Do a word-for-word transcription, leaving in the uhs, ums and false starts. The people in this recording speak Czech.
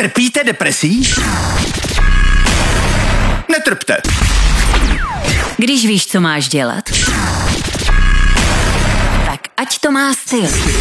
Trpíte depresí? Netrpte. Když víš, co máš dělat, tak ať to má styl.